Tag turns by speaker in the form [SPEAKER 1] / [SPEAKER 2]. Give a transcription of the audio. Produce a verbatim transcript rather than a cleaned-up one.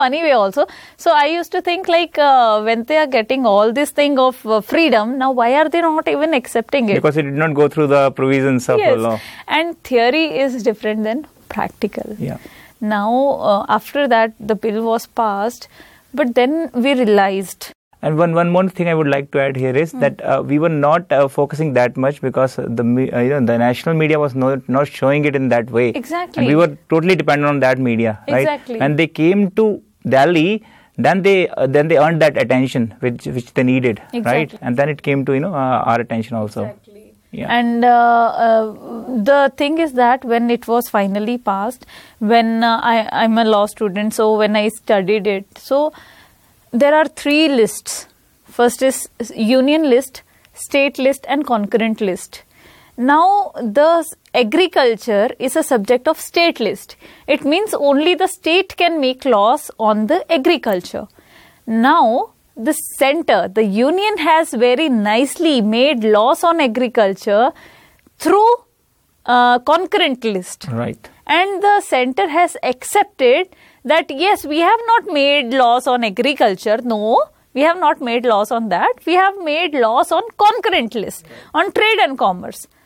[SPEAKER 1] funny way also. So I used to think like uh, when they are getting all this thing of uh, freedom, now why are they not even accepting it?
[SPEAKER 2] Because it did not go through the provisions of
[SPEAKER 1] yes.
[SPEAKER 2] the law.
[SPEAKER 1] And theory is different than practical.
[SPEAKER 2] Yeah.
[SPEAKER 1] Now, uh, after that, the bill was passed, but then we realized.
[SPEAKER 2] And one, one more thing I would like to add here is mm. that uh, we were not uh, focusing that much because the uh, you know the national media was not, not showing it in that way.
[SPEAKER 1] Exactly.
[SPEAKER 2] And we were totally dependent on that media. Right?
[SPEAKER 1] Exactly.
[SPEAKER 2] When they came to Delhi, then they uh, then they earned that attention which which they needed.
[SPEAKER 1] Exactly.
[SPEAKER 2] Right? And then it came to you know uh, our attention also.
[SPEAKER 1] Exactly.
[SPEAKER 2] Yeah.
[SPEAKER 1] And uh, uh, the thing is that when it was finally passed, when uh, I, I'm a law student, so when I studied it, so there are three lists. First is union list, state list and concurrent list. Now the agriculture is a subject of state list. It means only the state can make laws on the agriculture. Now the center, the union has very nicely made laws on agriculture through uh, concurrent list.
[SPEAKER 2] Right.
[SPEAKER 1] And the center has accepted that yes, we have not made laws on agriculture. No, we have not made laws on that. We have made laws on concurrent list, on trade and commerce.